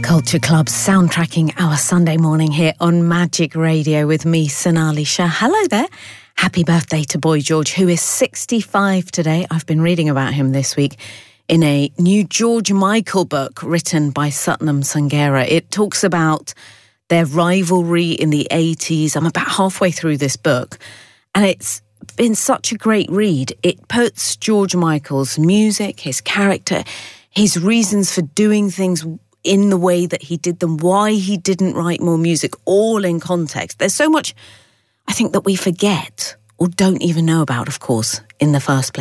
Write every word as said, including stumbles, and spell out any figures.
Culture Club soundtracking our Sunday morning here on Magic Radio with me, Sonali Shah. Hello there. Happy birthday to Boy George, who is sixty-five today. I've been reading about him this week in a new George Michael book written by Satnam Sanghera. It talks about their rivalry in the eighties. I'm about halfway through this book, and it's been such a great read. It puts George Michael's music, his character, his reasons for doing things in the way that he did them, why he didn't write more music, all in context. There's so much, I think, that we forget or don't even know about, of course, in the first place.